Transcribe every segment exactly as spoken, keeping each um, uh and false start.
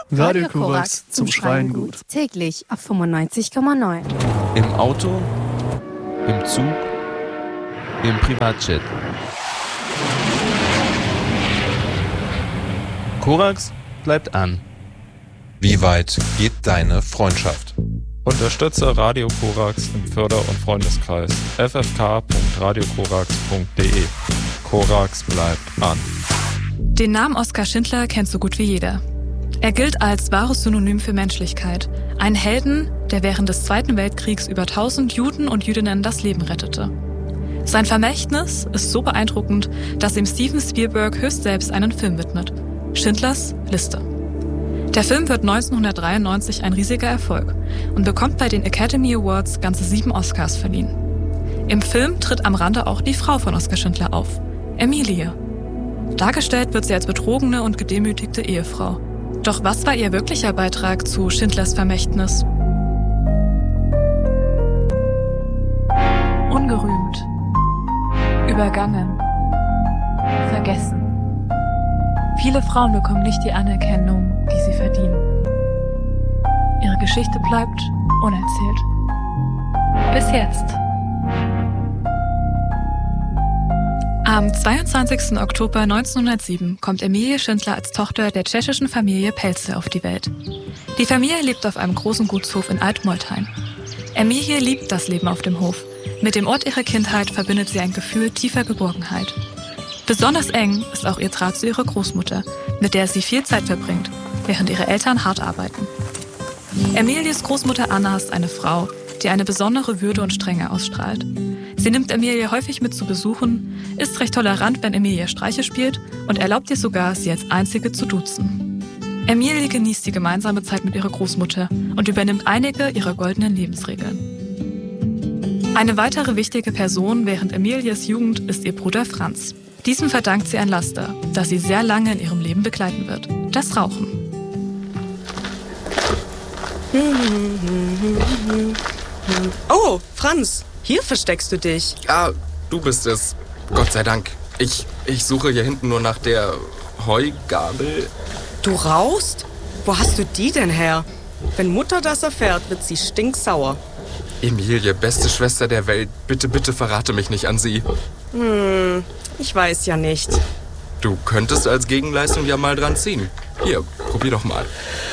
Radio Korax zum Schreien gut. Täglich auf fünfundneunzig Komma neun. Im Auto, im Zug, im Privatjet. Korax bleibt an. Wie weit geht deine Freundschaft? Unterstütze Radio Korax im Förder- und Freundeskreis f f k punkt radio korax punkt d e. Korax bleibt an. Den Namen Oskar Schindler kennt so gut wie jeder. Er gilt als wahres Synonym für Menschlichkeit. Ein Helden, der während des Zweiten Weltkriegs über tausend Juden und Jüdinnen das Leben rettete. Sein Vermächtnis ist so beeindruckend, dass ihm Steven Spielberg höchst selbst einen Film widmet: Schindlers Liste. Der Film wird neunzehnhundertdreiundneunzig ein riesiger Erfolg und bekommt bei den Academy Awards ganze sieben Oscars verliehen. Im Film tritt am Rande auch die Frau von Oskar Schindler auf, Emilie. Dargestellt wird sie als betrogene und gedemütigte Ehefrau. Doch was war ihr wirklicher Beitrag zu Schindlers Vermächtnis? Ungerühmt, übergangen, vergessen. Viele Frauen bekommen nicht die Anerkennung, die sie verdienen. Ihre Geschichte bleibt unerzählt. Bis jetzt. Am zweiundzwanzigsten Oktober neunzehnhundertsieben kommt Emilie Schindler als Tochter der tschechischen Familie Pelze auf die Welt. Die Familie lebt auf einem großen Gutshof in Altmoltheim. Emilie liebt das Leben auf dem Hof. Mit dem Ort ihrer Kindheit verbindet sie ein Gefühl tiefer Geborgenheit. Besonders eng ist auch ihr Draht zu ihrer Großmutter, mit der sie viel Zeit verbringt, während ihre Eltern hart arbeiten. Emilies Großmutter Anna ist eine Frau, die eine besondere Würde und Strenge ausstrahlt. Sie nimmt Emilie häufig mit zu Besuchen, ist recht tolerant, wenn Emilie Streiche spielt und erlaubt ihr sogar, sie als Einzige zu duzen. Emilie genießt die gemeinsame Zeit mit ihrer Großmutter und übernimmt einige ihrer goldenen Lebensregeln. Eine weitere wichtige Person während Emilies Jugend ist ihr Bruder Franz. Diesem verdankt sie ein Laster, das sie sehr lange in ihrem Leben begleiten wird: das Rauchen. Oh, Franz, hier versteckst du dich. Ja, du bist es. Gott sei Dank. Ich, ich suche hier hinten nur nach der Heugabel. Du rauchst? Wo hast du die denn her? Wenn Mutter das erfährt, wird sie stinksauer. Emilie, beste Schwester der Welt, bitte, bitte verrate mich nicht an sie. Hm, ich weiß ja nicht. Du könntest als Gegenleistung ja mal dran ziehen. Hier, probier doch mal.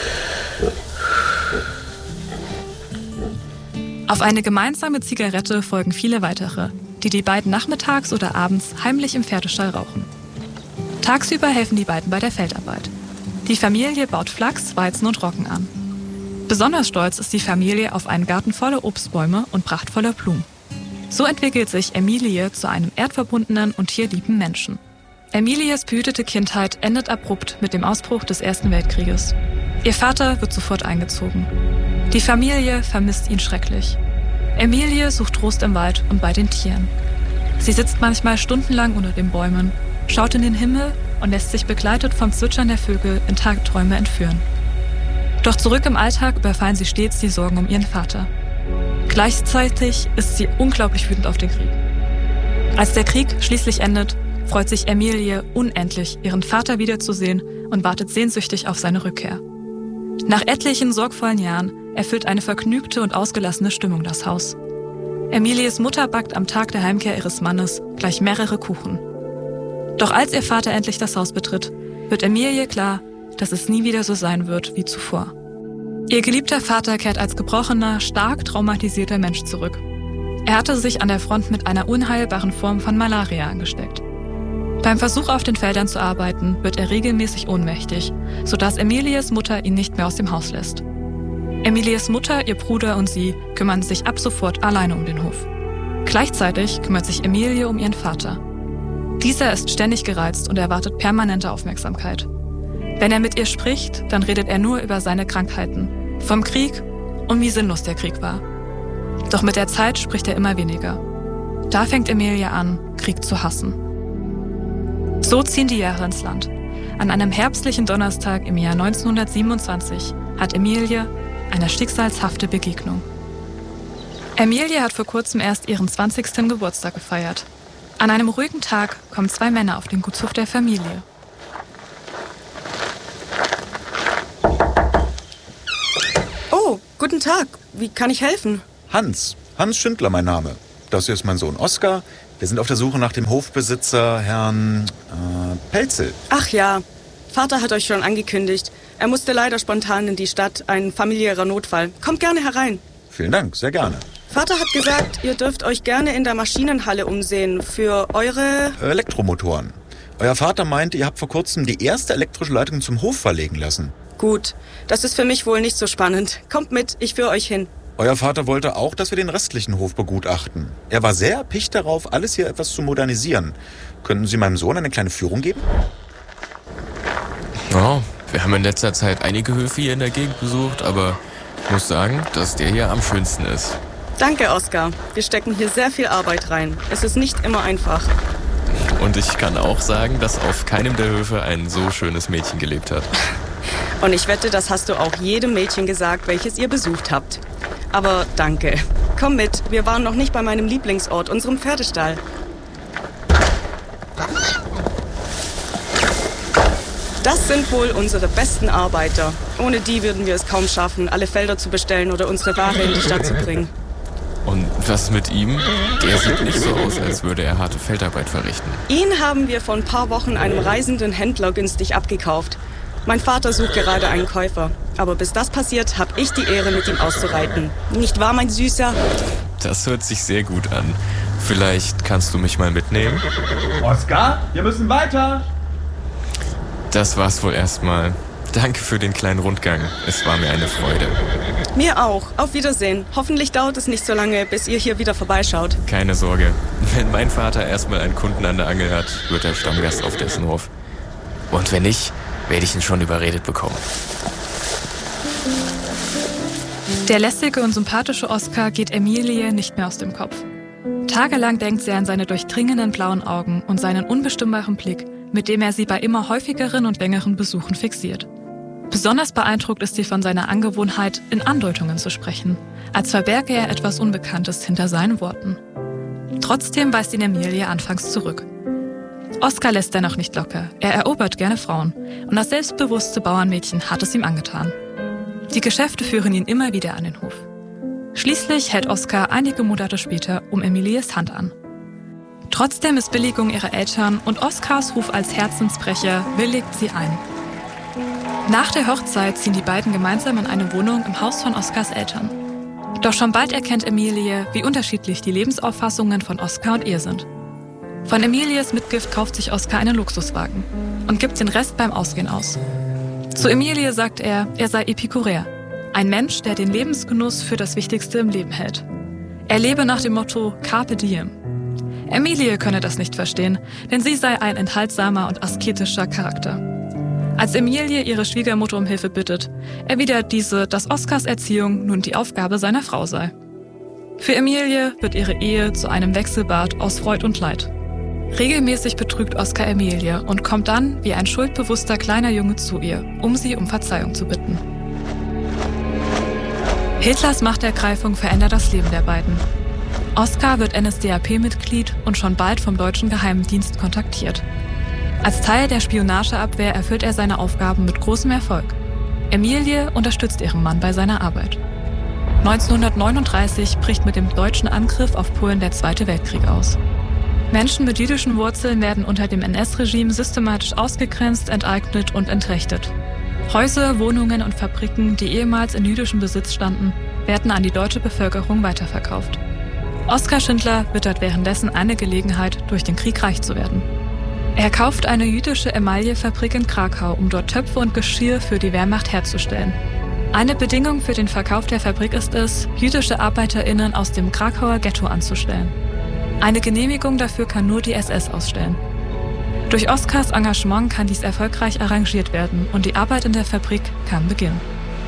Auf eine gemeinsame Zigarette folgen viele weitere, die die beiden nachmittags oder abends heimlich im Pferdestall rauchen. Tagsüber helfen die beiden bei der Feldarbeit. Die Familie baut Flachs, Weizen und Roggen an. Besonders stolz ist die Familie auf einen Garten voller Obstbäume und prachtvoller Blumen. So entwickelt sich Emilie zu einem erdverbundenen und tierlieben Menschen. Emilies behütete Kindheit endet abrupt mit dem Ausbruch des Ersten Weltkrieges. Ihr Vater wird sofort eingezogen. Die Familie vermisst ihn schrecklich. Emilie sucht Trost im Wald und bei den Tieren. Sie sitzt manchmal stundenlang unter den Bäumen, schaut in den Himmel und lässt sich begleitet vom Zwitschern der Vögel in Tagträume entführen. Doch zurück im Alltag überfallen sie stets die Sorgen um ihren Vater. Gleichzeitig ist sie unglaublich wütend auf den Krieg. Als der Krieg schließlich endet, freut sich Emilie unendlich, ihren Vater wiederzusehen und wartet sehnsüchtig auf seine Rückkehr. Nach etlichen sorgvollen Jahren erfüllt eine vergnügte und ausgelassene Stimmung das Haus. Emilies Mutter backt am Tag der Heimkehr ihres Mannes gleich mehrere Kuchen. Doch als ihr Vater endlich das Haus betritt, wird Emilie klar, dass es nie wieder so sein wird wie zuvor. Ihr geliebter Vater kehrt als gebrochener, stark traumatisierter Mensch zurück. Er hatte sich an der Front mit einer unheilbaren Form von Malaria angesteckt. Beim Versuch, auf den Feldern zu arbeiten, wird er regelmäßig ohnmächtig, sodass Emilies Mutter ihn nicht mehr aus dem Haus lässt. Emilies Mutter, ihr Bruder und sie kümmern sich ab sofort alleine um den Hof. Gleichzeitig kümmert sich Emilie um ihren Vater. Dieser ist ständig gereizt und erwartet permanente Aufmerksamkeit. Wenn er mit ihr spricht, dann redet er nur über seine Krankheiten, vom Krieg und wie sinnlos der Krieg war. Doch mit der Zeit spricht er immer weniger. Da fängt Emilie an, Krieg zu hassen. So ziehen die Jahre ins Land. An einem herbstlichen Donnerstag im Jahr neunzehnhundertsiebenundzwanzig hat Emilie eine schicksalshafte Begegnung. Emilie hat vor kurzem erst ihren zwanzigsten Geburtstag gefeiert. An einem ruhigen Tag kommen zwei Männer auf den Gutshof der Familie. Tag, wie kann ich helfen? Hans, Hans Schindler mein Name. Das hier ist mein Sohn Oskar. Wir sind auf der Suche nach dem Hofbesitzer, Herrn äh, Pelzel. Ach ja, Vater hat euch schon angekündigt. Er musste leider spontan in die Stadt, ein familiärer Notfall. Kommt gerne herein. Vielen Dank, sehr gerne. Vater hat gesagt, ihr dürft euch gerne in der Maschinenhalle umsehen für eure... Elektromotoren. Euer Vater meinte, ihr habt vor kurzem die erste elektrische Leitung zum Hof verlegen lassen. Gut, das ist für mich wohl nicht so spannend. Kommt mit, ich führe euch hin. Euer Vater wollte auch, dass wir den restlichen Hof begutachten. Er war sehr erpicht darauf, alles hier etwas zu modernisieren. Könnten Sie meinem Sohn eine kleine Führung geben? Ja, wir haben in letzter Zeit einige Höfe hier in der Gegend besucht, aber ich muss sagen, dass der hier am schönsten ist. Danke, Oskar. Wir stecken hier sehr viel Arbeit rein. Es ist nicht immer einfach. Und ich kann auch sagen, dass auf keinem der Höfe ein so schönes Mädchen gelebt hat. Und ich wette, das hast du auch jedem Mädchen gesagt, welches ihr besucht habt. Aber danke. Komm mit, wir waren noch nicht bei meinem Lieblingsort, unserem Pferdestall. Das sind wohl unsere besten Arbeiter. Ohne die würden wir es kaum schaffen, alle Felder zu bestellen oder unsere Ware in die Stadt zu bringen. Und was ist mit ihm? Der sieht nicht so aus, als würde er harte Feldarbeit verrichten. Ihn haben wir vor ein paar Wochen einem reisenden Händler günstig abgekauft. Mein Vater sucht gerade einen Käufer. Aber bis das passiert, habe ich die Ehre, mit ihm auszureiten. Nicht wahr, mein Süßer? Das hört sich sehr gut an. Vielleicht kannst du mich mal mitnehmen? Oskar, wir müssen weiter! Das war's wohl erstmal. Danke für den kleinen Rundgang. Es war mir eine Freude. Mir auch. Auf Wiedersehen. Hoffentlich dauert es nicht so lange, bis ihr hier wieder vorbeischaut. Keine Sorge. Wenn mein Vater erstmal einen Kunden an der Angel hat, wird er Stammgast auf dessen Hof. Und wenn nicht, werde ich ihn schon überredet bekommen. Der lässige und sympathische Oskar geht Emilie nicht mehr aus dem Kopf. Tagelang denkt sie an seine durchdringenden blauen Augen und seinen unbestimmbaren Blick, mit dem er sie bei immer häufigeren und längeren Besuchen fixiert. Besonders beeindruckt ist sie von seiner Angewohnheit, in Andeutungen zu sprechen, als verberge er etwas Unbekanntes hinter seinen Worten. Trotzdem weist ihn Emilie anfangs zurück. Oskar lässt dennoch nicht locker. Er erobert gerne Frauen und das selbstbewusste Bauernmädchen hat es ihm angetan. Die Geschäfte führen ihn immer wieder an den Hof. Schließlich hält Oskar einige Monate später um Emilies Hand an. Trotz der Missbilligung ihrer Eltern und Oskars Ruf als Herzensbrecher willigt sie ein. Nach der Hochzeit ziehen die beiden gemeinsam in eine Wohnung im Haus von Oskars Eltern. Doch schon bald erkennt Emilie, wie unterschiedlich die Lebensauffassungen von Oskar und ihr sind. Von Emilies Mitgift kauft sich Oskar einen Luxuswagen und gibt den Rest beim Ausgehen aus. Zu Emilie sagt er, er sei Epikureer, ein Mensch, der den Lebensgenuss für das Wichtigste im Leben hält. Er lebe nach dem Motto Carpe Diem. Emilie könne das nicht verstehen, denn sie sei ein enthaltsamer und asketischer Charakter. Als Emilie ihre Schwiegermutter um Hilfe bittet, erwidert diese, dass Oskars Erziehung nun die Aufgabe seiner Frau sei. Für Emilie wird ihre Ehe zu einem Wechselbad aus Freud und Leid. Regelmäßig betrügt Oskar Emilie und kommt dann wie ein schuldbewusster kleiner Junge zu ihr, um sie um Verzeihung zu bitten. Hitlers Machtergreifung verändert das Leben der beiden. Oskar wird N S D A P-Mitglied und schon bald vom deutschen Geheimdienst kontaktiert. Als Teil der Spionageabwehr erfüllt er seine Aufgaben mit großem Erfolg. Emilie unterstützt ihren Mann bei seiner Arbeit. neunzehnhundertneununddreißig bricht mit dem deutschen Angriff auf Polen der Zweite Weltkrieg aus. Menschen mit jüdischen Wurzeln werden unter dem N S-Regime systematisch ausgegrenzt, enteignet und entrechtet. Häuser, Wohnungen und Fabriken, die ehemals in jüdischem Besitz standen, werden an die deutsche Bevölkerung weiterverkauft. Oskar Schindler wittert währenddessen eine Gelegenheit, durch den Krieg reich zu werden. Er kauft eine jüdische Emaillefabrik in Krakau, um dort Töpfe und Geschirr für die Wehrmacht herzustellen. Eine Bedingung für den Verkauf der Fabrik ist es, jüdische ArbeiterInnen aus dem Krakauer Ghetto anzustellen. Eine Genehmigung dafür kann nur die S S ausstellen. Durch Oskars Engagement kann dies erfolgreich arrangiert werden und die Arbeit in der Fabrik kann beginnen.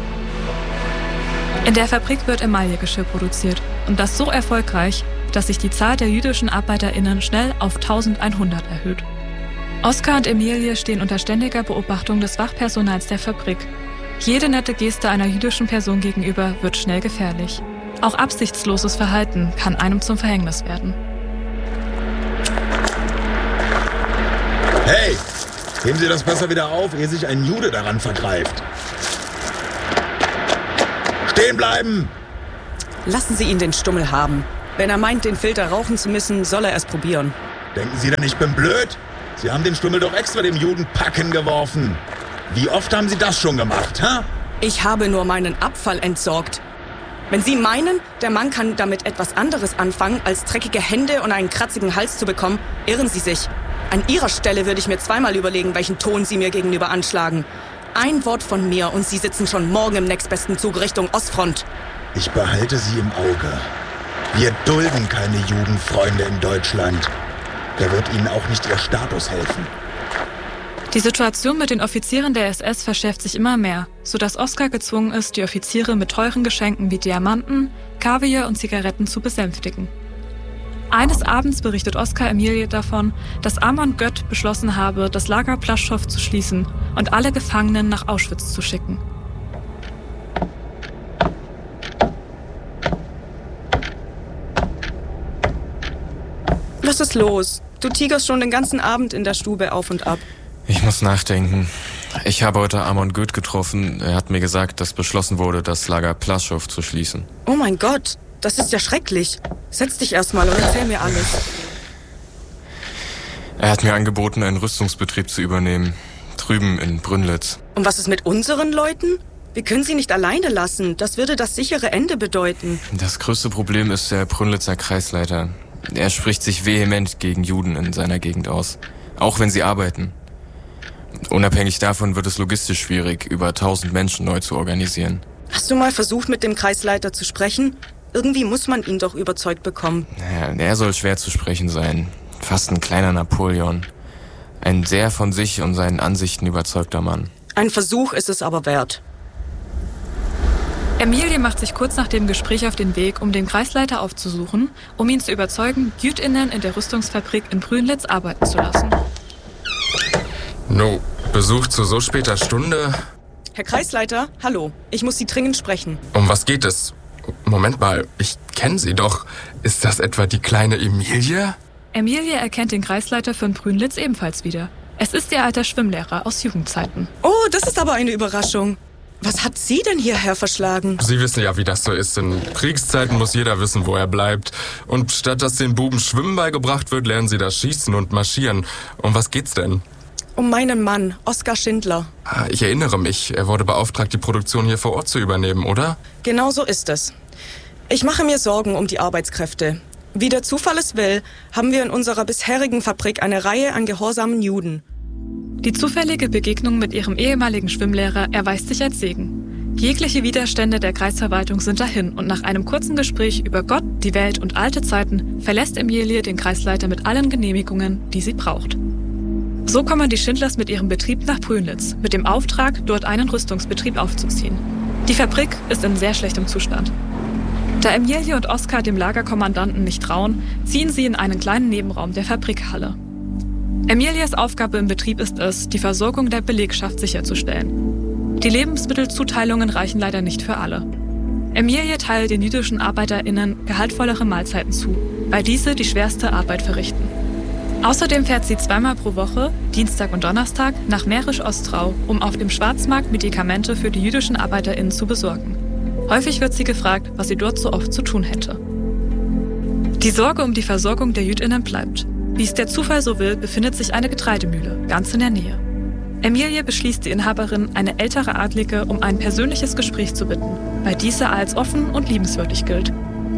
In der Fabrik wird Emaillegeschirr produziert und das so erfolgreich, dass sich die Zahl der jüdischen ArbeiterInnen schnell auf eintausendeinhundert erhöht. Oskar und Emilie stehen unter ständiger Beobachtung des Wachpersonals der Fabrik. Jede nette Geste einer jüdischen Person gegenüber wird schnell gefährlich. Auch absichtsloses Verhalten kann einem zum Verhängnis werden. Hey, heben Sie das Messer wieder auf, ehe sich ein Jude daran vergreift. Stehen bleiben! Lassen Sie ihn den Stummel haben. Wenn er meint, den Filter rauchen zu müssen, soll er es probieren. Denken Sie denn, ich bin blöd? Sie haben den Stummel doch extra dem Juden Packen geworfen. Wie oft haben Sie das schon gemacht, hä? Ich habe nur meinen Abfall entsorgt. Wenn Sie meinen, der Mann kann damit etwas anderes anfangen, als dreckige Hände und einen kratzigen Hals zu bekommen, irren Sie sich. An Ihrer Stelle würde ich mir zweimal überlegen, welchen Ton Sie mir gegenüber anschlagen. Ein Wort von mir und Sie sitzen schon morgen im nächstbesten Zug Richtung Ostfront. Ich behalte Sie im Auge. Wir dulden keine Judenfreunde in Deutschland. Da wird Ihnen auch nicht Ihr Status helfen. Die Situation mit den Offizieren der S S verschärft sich immer mehr, sodass Oskar gezwungen ist, die Offiziere mit teuren Geschenken wie Diamanten, Kaviar und Zigaretten zu besänftigen. Eines Abends berichtet Oskar Emilie davon, dass Amon Gött beschlossen habe, das Lager Plaschow zu schließen und alle Gefangenen nach Auschwitz zu schicken. Was ist los? Du tigerst schon den ganzen Abend in der Stube auf und ab. Ich muss nachdenken. Ich habe heute Amon Gött getroffen. Er hat mir gesagt, dass beschlossen wurde, das Lager Plaschow zu schließen. Oh mein Gott, das ist ja schrecklich. Setz dich erstmal und erzähl mir alles. Er hat mir angeboten, einen Rüstungsbetrieb zu übernehmen. Drüben in Brünnlitz. Und was ist mit unseren Leuten? Wir können sie nicht alleine lassen. Das würde das sichere Ende bedeuten. Das größte Problem ist der Brünnlitzer Kreisleiter. Er spricht sich vehement gegen Juden in seiner Gegend aus. Auch wenn sie arbeiten. Unabhängig davon wird es logistisch schwierig, über tausend Menschen neu zu organisieren. Hast du mal versucht, mit dem Kreisleiter zu sprechen? Irgendwie muss man ihn doch überzeugt bekommen. Ja, er soll schwer zu sprechen sein. Fast ein kleiner Napoleon. Ein sehr von sich und seinen Ansichten überzeugter Mann. Ein Versuch ist es aber wert. Emilie macht sich kurz nach dem Gespräch auf den Weg, um den Kreisleiter aufzusuchen, um ihn zu überzeugen, JüdInnen in der Rüstungsfabrik in Brünnlitz arbeiten zu lassen. No, Besuch zu so später Stunde? Herr Kreisleiter, hallo. Ich muss Sie dringend sprechen. Um was geht es? Moment mal, ich kenne Sie doch. Ist das etwa die kleine Emilie? Emilie erkennt den Kreisleiter von Brünnlitz ebenfalls wieder. Es ist ihr alter Schwimmlehrer aus Jugendzeiten. Oh, das ist aber eine Überraschung. Was hat Sie denn hierher verschlagen? Sie wissen ja, wie das so ist. In Kriegszeiten muss jeder wissen, wo er bleibt. Und statt dass den Buben Schwimmen beigebracht wird, lernen sie das Schießen und Marschieren. Um was geht's denn? Um meinen Mann, Oskar Schindler. Ich erinnere mich, er wurde beauftragt, die Produktion hier vor Ort zu übernehmen, oder? Genau so ist es. Ich mache mir Sorgen um die Arbeitskräfte. Wie der Zufall es will, haben wir in unserer bisherigen Fabrik eine Reihe an gehorsamen Juden. Die zufällige Begegnung mit ihrem ehemaligen Schwimmlehrer erweist sich als Segen. Jegliche Widerstände der Kreisverwaltung sind dahin und nach einem kurzen Gespräch über Gott, die Welt und alte Zeiten verlässt Emilie den Kreisleiter mit allen Genehmigungen, die sie braucht. So kommen die Schindlers mit ihrem Betrieb nach Brünnlitz, mit dem Auftrag, dort einen Rüstungsbetrieb aufzuziehen. Die Fabrik ist in sehr schlechtem Zustand. Da Emilie und Oskar dem Lagerkommandanten nicht trauen, ziehen sie in einen kleinen Nebenraum der Fabrikhalle. Emilias Aufgabe im Betrieb ist es, die Versorgung der Belegschaft sicherzustellen. Die Lebensmittelzuteilungen reichen leider nicht für alle. Emilie teilt den jüdischen ArbeiterInnen gehaltvollere Mahlzeiten zu, weil diese die schwerste Arbeit verrichten. Außerdem fährt sie zweimal pro Woche, Dienstag und Donnerstag, nach Mährisch-Ostrau, um auf dem Schwarzmarkt Medikamente für die jüdischen ArbeiterInnen zu besorgen. Häufig wird sie gefragt, was sie dort so oft zu tun hätte. Die Sorge um die Versorgung der JüdInnen bleibt. Wie es der Zufall so will, befindet sich eine Getreidemühle, ganz in der Nähe. Emilie beschließt die Inhaberin, eine ältere Adlige, um ein persönliches Gespräch zu bitten, weil diese als offen und liebenswürdig gilt.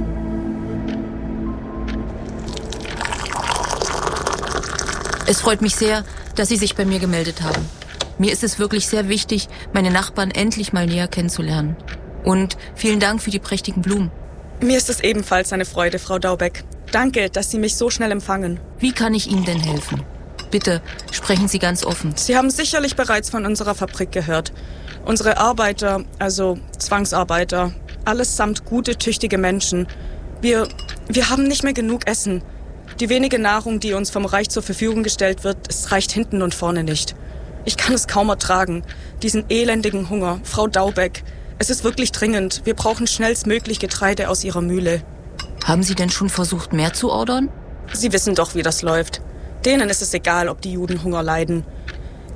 Es freut mich sehr, dass Sie sich bei mir gemeldet haben. Mir ist es wirklich sehr wichtig, meine Nachbarn endlich mal näher kennenzulernen. Und vielen Dank für die prächtigen Blumen. Mir ist es ebenfalls eine Freude, Frau Daubeck. Danke, dass Sie mich so schnell empfangen. Wie kann ich Ihnen denn helfen? Bitte, sprechen Sie ganz offen. Sie haben sicherlich bereits von unserer Fabrik gehört. Unsere Arbeiter, also Zwangsarbeiter, allesamt gute, tüchtige Menschen. Wir, wir haben nicht mehr genug Essen. Die wenige Nahrung, die uns vom Reich zur Verfügung gestellt wird, es reicht hinten und vorne nicht. Ich kann es kaum ertragen, diesen elendigen Hunger. Frau Daubeck, es ist wirklich dringend. Wir brauchen schnellstmöglich Getreide aus Ihrer Mühle. Haben Sie denn schon versucht, mehr zu ordern? Sie wissen doch, wie das läuft. Denen ist es egal, ob die Juden Hunger leiden.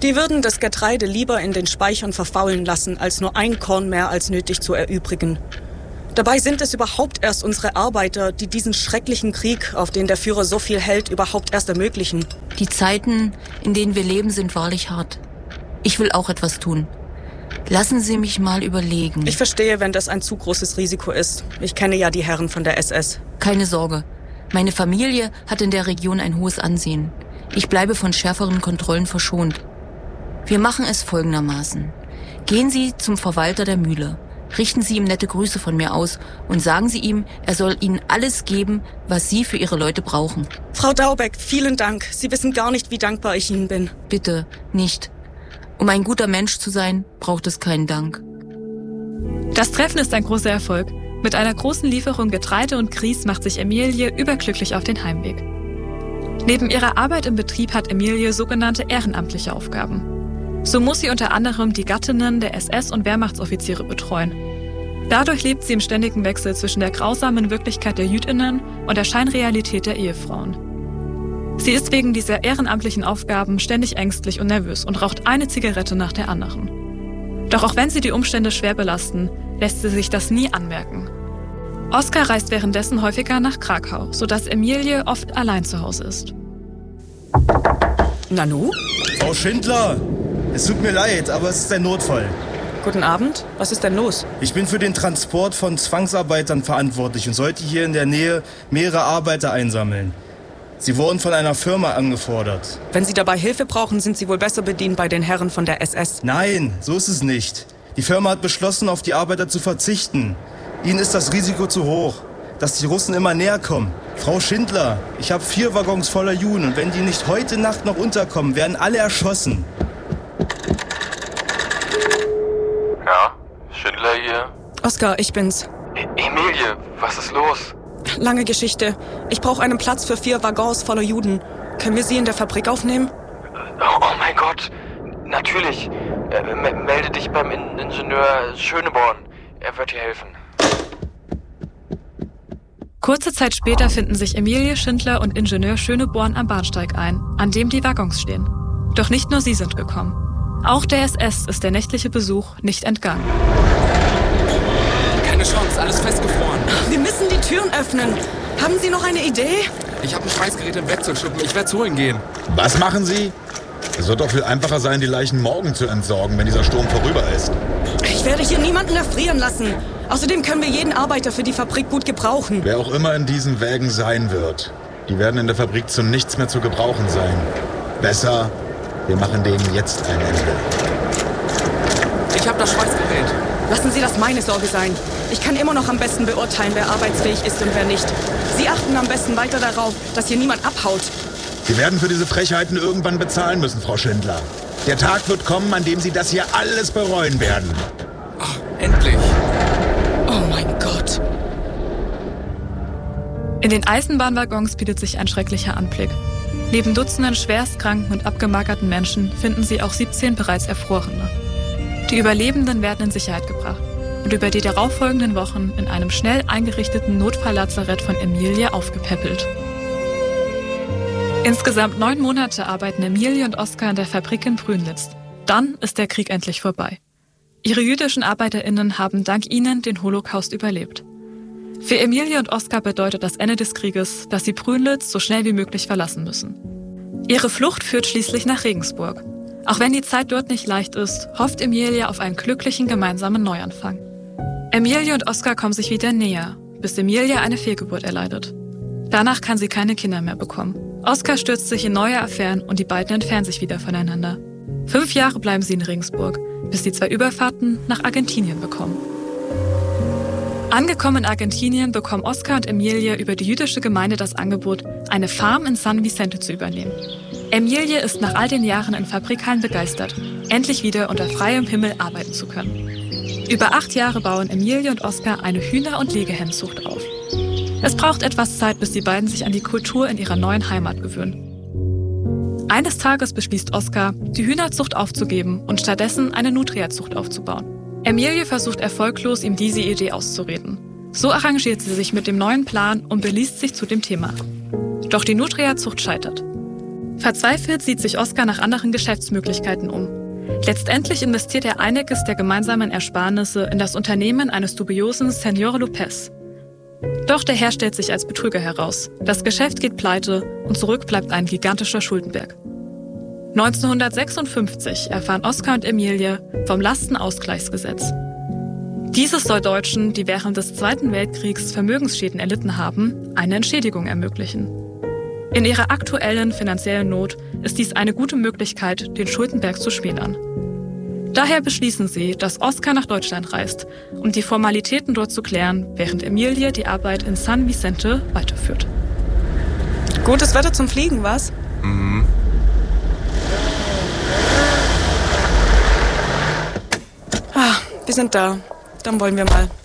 Die würden das Getreide lieber in den Speichern verfaulen lassen, als nur ein Korn mehr als nötig zu erübrigen. Dabei sind es überhaupt erst unsere Arbeiter, die diesen schrecklichen Krieg, auf den der Führer so viel hält, überhaupt erst ermöglichen. Die Zeiten, in denen wir leben, sind wahrlich hart. Ich will auch etwas tun. Lassen Sie mich mal überlegen. Ich verstehe, wenn das ein zu großes Risiko ist. Ich kenne ja die Herren von der S S. Keine Sorge. Meine Familie hat in der Region ein hohes Ansehen. Ich bleibe von schärferen Kontrollen verschont. Wir machen es folgendermaßen. Gehen Sie zum Verwalter der Mühle. Richten Sie ihm nette Grüße von mir aus und sagen Sie ihm, er soll Ihnen alles geben, was Sie für Ihre Leute brauchen. Frau Daubeck, vielen Dank. Sie wissen gar nicht, wie dankbar ich Ihnen bin. Bitte, nicht. Um ein guter Mensch zu sein, braucht es keinen Dank. Das Treffen ist ein großer Erfolg. Mit einer großen Lieferung Getreide und Grieß macht sich Emilie überglücklich auf den Heimweg. Neben ihrer Arbeit im Betrieb hat Emilie sogenannte ehrenamtliche Aufgaben. So muss sie unter anderem die Gattinnen der S S- und Wehrmachtsoffiziere betreuen. Dadurch lebt sie im ständigen Wechsel zwischen der grausamen Wirklichkeit der Jüdinnen und der Scheinrealität der Ehefrauen. Sie ist wegen dieser ehrenamtlichen Aufgaben ständig ängstlich und nervös und raucht eine Zigarette nach der anderen. Doch auch wenn sie die Umstände schwer belasten, lässt sie sich das nie anmerken. Oskar reist währenddessen häufiger nach Krakau, sodass Emilie oft allein zu Hause ist. Nanu? Frau Schindler, es tut mir leid, aber es ist ein Notfall. Guten Abend. Was ist denn los? Ich bin für den Transport von Zwangsarbeitern verantwortlich und sollte hier in der Nähe mehrere Arbeiter einsammeln. Sie wurden von einer Firma angefordert. Wenn Sie dabei Hilfe brauchen, sind Sie wohl besser bedient bei den Herren von der S S. Nein, so ist es nicht. Die Firma hat beschlossen, auf die Arbeiter zu verzichten. Ihnen ist das Risiko zu hoch, dass die Russen immer näher kommen. Frau Schindler, ich habe vier Waggons voller Juden und wenn die nicht heute Nacht noch unterkommen, werden alle erschossen. Ja, Schindler hier. Oskar, ich bin's. E- Emilie, was ist los? Lange Geschichte. Ich brauche einen Platz für vier Waggons voller Juden. Können wir sie in der Fabrik aufnehmen? Oh, oh mein Gott, natürlich. Äh, m- melde dich beim In- Ingenieur Schöneborn. Er wird dir helfen. Kurze Zeit später finden sich Emilie Schindler und Ingenieur Schöneborn am Bahnsteig ein, an dem die Waggons stehen. Doch nicht nur sie sind gekommen. Auch der S S ist der nächtliche Besuch nicht entgangen. Keine Chance, alles festgefroren. Wir müssen die Türen öffnen. Haben Sie noch eine Idee? Ich habe ein Schweißgerät im Werkzeugschuppen. Ich werde es holen gehen. Was machen Sie? Es wird doch viel einfacher sein, die Leichen morgen zu entsorgen, wenn dieser Sturm vorüber ist. Ich werde hier niemanden erfrieren lassen. Außerdem können wir jeden Arbeiter für die Fabrik gut gebrauchen. Wer auch immer in diesen Wägen sein wird, die werden in der Fabrik zu nichts mehr zu gebrauchen sein. Besser, wir machen denen jetzt ein Ende. Ich habe das Schweißgerät. Lassen Sie das meine Sorge sein. Ich kann immer noch am besten beurteilen, wer arbeitsfähig ist und wer nicht. Sie achten am besten weiter darauf, dass hier niemand abhaut. Sie werden für diese Frechheiten irgendwann bezahlen müssen, Frau Schindler. Der Tag wird kommen, an dem Sie das hier alles bereuen werden. Ach, endlich. Oh mein Gott. In den Eisenbahnwaggons bietet sich ein schrecklicher Anblick. Neben Dutzenden schwerstkranken und abgemagerten Menschen finden sie auch siebzehn bereits Erfrorene. Die Überlebenden werden in Sicherheit gebracht und über die darauffolgenden Wochen in einem schnell eingerichteten Notfalllazarett von Emilie aufgepäppelt. Insgesamt neun Monate arbeiten Emilie und Oskar in der Fabrik in Brünnlitz. Dann ist der Krieg endlich vorbei. Ihre jüdischen ArbeiterInnen haben dank ihnen den Holocaust überlebt. Für Emilie und Oskar bedeutet das Ende des Krieges, dass sie Brünnlitz so schnell wie möglich verlassen müssen. Ihre Flucht führt schließlich nach Regensburg. Auch wenn die Zeit dort nicht leicht ist, hofft Emilie auf einen glücklichen gemeinsamen Neuanfang. Emilie und Oskar kommen sich wieder näher, bis Emilie eine Fehlgeburt erleidet. Danach kann sie keine Kinder mehr bekommen. Oskar stürzt sich in neue Affären und die beiden entfernen sich wieder voneinander. Fünf Jahre bleiben sie in Regensburg, bis die zwei Überfahrten nach Argentinien bekommen. Angekommen in Argentinien bekommen Oskar und Emilie über die jüdische Gemeinde das Angebot, eine Farm in San Vicente zu übernehmen. Emilie ist nach all den Jahren in Fabrikhallen begeistert, endlich wieder unter freiem Himmel arbeiten zu können. Über acht Jahre bauen Emilie und Oskar eine Hühner- und Legehennenzucht auf. Es braucht etwas Zeit, bis die beiden sich an die Kultur in ihrer neuen Heimat gewöhnen. Eines Tages beschließt Oskar, die Hühnerzucht aufzugeben und stattdessen eine Nutria-Zucht aufzubauen. Emilie versucht erfolglos, ihm diese Idee auszureden. So arrangiert sie sich mit dem neuen Plan und beliest sich zu dem Thema. Doch die Nutria-Zucht scheitert. Verzweifelt sieht sich Oskar nach anderen Geschäftsmöglichkeiten um. Letztendlich investiert er einiges der gemeinsamen Ersparnisse in das Unternehmen eines dubiosen Señor López. Doch der Herr stellt sich als Betrüger heraus. Das Geschäft geht pleite und zurück bleibt ein gigantischer Schuldenberg. neunzehnhundertsechsundfünfzig erfahren Oskar und Emilie vom Lastenausgleichsgesetz. Dieses soll Deutschen, die während des Zweiten Weltkriegs Vermögensschäden erlitten haben, eine Entschädigung ermöglichen. In ihrer aktuellen finanziellen Not ist dies eine gute Möglichkeit, den Schuldenberg zu schmälern. Daher beschließen sie, dass Oskar nach Deutschland reist, um die Formalitäten dort zu klären, während Emilie die Arbeit in San Vicente weiterführt. Gutes Wetter zum Fliegen, was? Mhm. Ah, wir sind da. Dann wollen wir mal.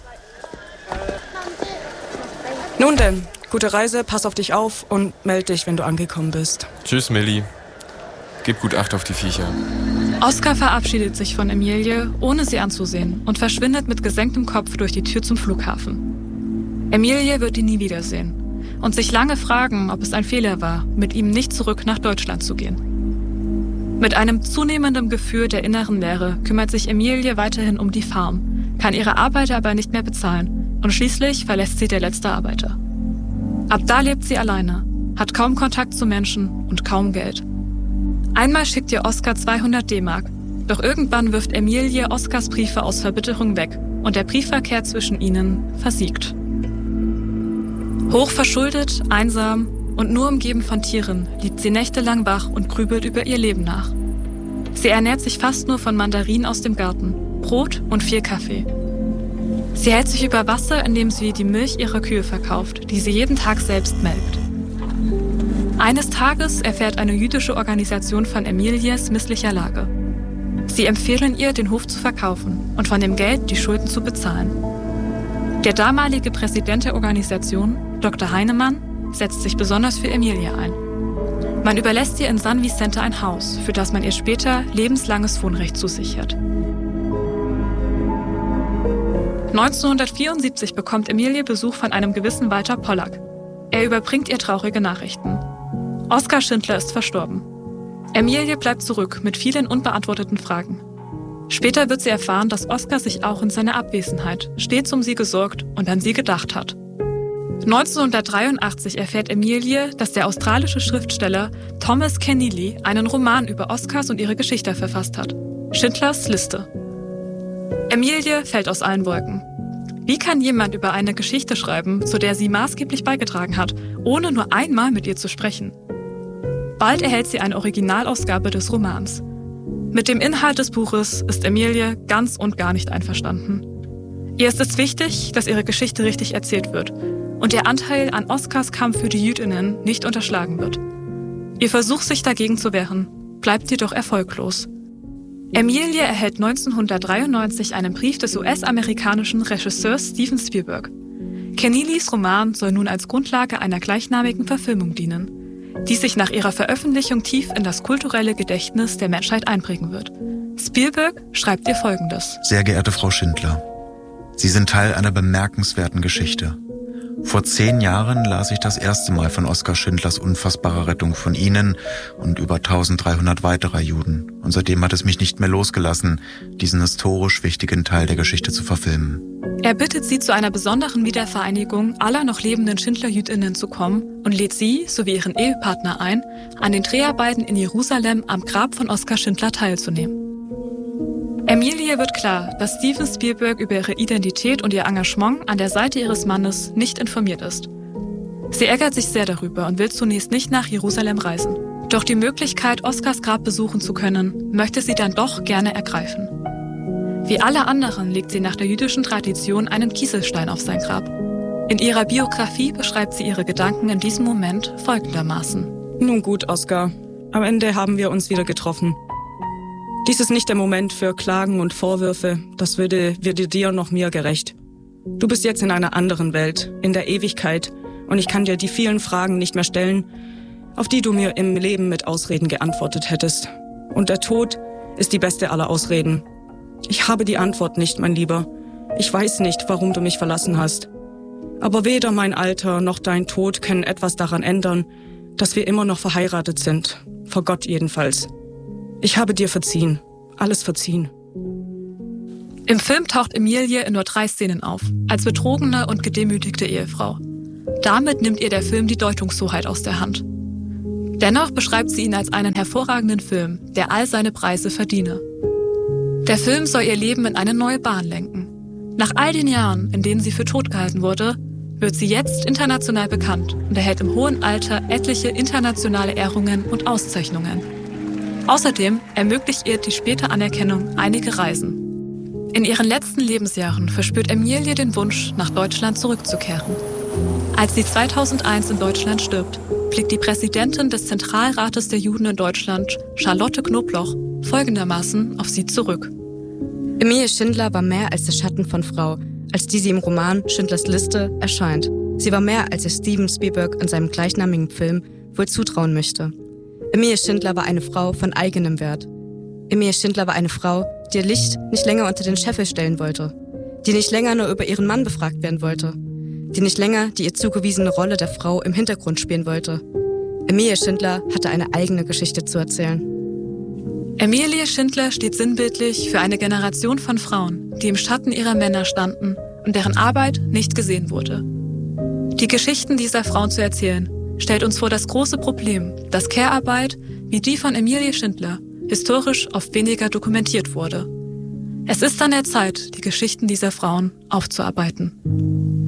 Nun denn, gute Reise, pass auf dich auf und meld dich, wenn du angekommen bist. Tschüss, Milli. Gib gut Acht auf die Viecher. Oskar verabschiedet sich von Emilie, ohne sie anzusehen, und verschwindet mit gesenktem Kopf durch die Tür zum Flughafen. Emilie wird ihn nie wiedersehen und sich lange fragen, ob es ein Fehler war, mit ihm nicht zurück nach Deutschland zu gehen. Mit einem zunehmenden Gefühl der inneren Leere kümmert sich Emilie weiterhin um die Farm, kann ihre Arbeiter aber nicht mehr bezahlen und schließlich verlässt sie der letzte Arbeiter. Ab da lebt sie alleine, hat kaum Kontakt zu Menschen und kaum Geld. Einmal schickt ihr Oskar zweihundert D-Mark, doch irgendwann wirft Emilie Oskars Briefe aus Verbitterung weg und der Briefverkehr zwischen ihnen versiegt. Hochverschuldet, einsam und nur umgeben von Tieren liegt sie nächtelang wach und grübelt über ihr Leben nach. Sie ernährt sich fast nur von Mandarinen aus dem Garten, Brot und viel Kaffee. Sie hält sich über Wasser, indem sie die Milch ihrer Kühe verkauft, die sie jeden Tag selbst melkt. Eines Tages erfährt eine jüdische Organisation von Emilies misslicher Lage. Sie empfehlen ihr, den Hof zu verkaufen und von dem Geld die Schulden zu bezahlen. Der damalige Präsident der Organisation, Doktor Heinemann, setzt sich besonders für Emilie ein. Man überlässt ihr in San Vicente ein Haus, für das man ihr später lebenslanges Wohnrecht zusichert. neunzehnhundertvierundsiebzig bekommt Emilie Besuch von einem gewissen Walter Pollack. Er überbringt ihr traurige Nachrichten. Oskar Schindler ist verstorben. Emilie bleibt zurück mit vielen unbeantworteten Fragen. Später wird sie erfahren, dass Oskar sich auch in seiner Abwesenheit stets um sie gesorgt und an sie gedacht hat. neunzehnhundertdreiundachtzig erfährt Emilie, dass der australische Schriftsteller Thomas Keneally einen Roman über Oskars und ihre Geschichte verfasst hat. Schindlers Liste. Emilie fällt aus allen Wolken. Wie kann jemand über eine Geschichte schreiben, zu der sie maßgeblich beigetragen hat, ohne nur einmal mit ihr zu sprechen? Bald erhält sie eine Originalausgabe des Romans. Mit dem Inhalt des Buches ist Emilie ganz und gar nicht einverstanden. Ihr ist es wichtig, dass ihre Geschichte richtig erzählt wird und ihr Anteil an Oskars Kampf für die Jüdinnen nicht unterschlagen wird. Ihr Versuch, sich dagegen zu wehren, bleibt jedoch erfolglos. Emilie erhält neunzehnhundertdreiundneunzig einen Brief des U S-amerikanischen Regisseurs Steven Spielberg. Keneallys Roman soll nun als Grundlage einer gleichnamigen Verfilmung dienen, die sich nach ihrer Veröffentlichung tief in das kulturelle Gedächtnis der Menschheit einprägen wird. Spielberg schreibt ihr Folgendes. Sehr geehrte Frau Schindler, Sie sind Teil einer bemerkenswerten Geschichte. Vor zehn Jahren las ich das erste Mal von Oskar Schindlers unfassbarer Rettung von Ihnen und über dreizehnhundert weiterer Juden. Und seitdem hat es mich nicht mehr losgelassen, diesen historisch wichtigen Teil der Geschichte zu verfilmen. Er bittet sie, zu einer besonderen Wiedervereinigung aller noch lebenden Schindler-Jüdinnen zu kommen und lädt sie sowie ihren Ehepartner ein, an den Dreharbeiten in Jerusalem am Grab von Oskar Schindler teilzunehmen. Emilie wird klar, dass Steven Spielberg über ihre Identität und ihr Engagement an der Seite ihres Mannes nicht informiert ist. Sie ärgert sich sehr darüber und will zunächst nicht nach Jerusalem reisen. Doch die Möglichkeit, Oskars Grab besuchen zu können, möchte sie dann doch gerne ergreifen. Wie alle anderen legt sie nach der jüdischen Tradition einen Kieselstein auf sein Grab. In ihrer Biografie beschreibt sie ihre Gedanken in diesem Moment folgendermaßen. Nun gut, Oskar. Am Ende haben wir uns wieder getroffen. Dies ist nicht der Moment für Klagen und Vorwürfe. Das würde, würde dir noch mir gerecht. Du bist jetzt in einer anderen Welt, in der Ewigkeit, und ich kann dir die vielen Fragen nicht mehr stellen, auf die du mir im Leben mit Ausreden geantwortet hättest. Und der Tod ist die beste aller Ausreden. Ich habe die Antwort nicht, mein Lieber. Ich weiß nicht, warum du mich verlassen hast. Aber weder mein Alter noch dein Tod können etwas daran ändern, dass wir immer noch verheiratet sind. Vor Gott jedenfalls. Ich habe dir verziehen. Alles verziehen. Im Film taucht Emilie in nur drei Szenen auf, als betrogene und gedemütigte Ehefrau. Damit nimmt ihr der Film die Deutungshoheit aus der Hand. Dennoch beschreibt sie ihn als einen hervorragenden Film, der all seine Preise verdiene. Der Film soll ihr Leben in eine neue Bahn lenken. Nach all den Jahren, in denen sie für tot gehalten wurde, wird sie jetzt international bekannt und erhält im hohen Alter etliche internationale Ehrungen und Auszeichnungen. Außerdem ermöglicht ihr die späte Anerkennung einige Reisen. In ihren letzten Lebensjahren verspürt Emilie den Wunsch, nach Deutschland zurückzukehren. Als sie zweitausendeins in Deutschland stirbt, blickt die Präsidentin des Zentralrates der Juden in Deutschland, Charlotte Knobloch, folgendermaßen auf sie zurück. Emilie Schindler war mehr als der Schatten von Frau, als die sie im Roman Schindlers Liste erscheint. Sie war mehr, als ihr Steven Spielberg in seinem gleichnamigen Film wohl zutrauen möchte. Emilie Schindler war eine Frau von eigenem Wert. Emilie Schindler war eine Frau, die ihr Licht nicht länger unter den Scheffel stellen wollte, die nicht länger nur über ihren Mann befragt werden wollte, die nicht länger die ihr zugewiesene Rolle der Frau im Hintergrund spielen wollte. Emilie Schindler hatte eine eigene Geschichte zu erzählen. Emilie Schindler steht sinnbildlich für eine Generation von Frauen, die im Schatten ihrer Männer standen und deren Arbeit nicht gesehen wurde. Die Geschichten dieser Frauen zu erzählen, stellt uns vor das große Problem, dass Care-Arbeit, wie die von Emilie Schindler, historisch oft weniger dokumentiert wurde. Es ist an der Zeit, die Geschichten dieser Frauen aufzuarbeiten.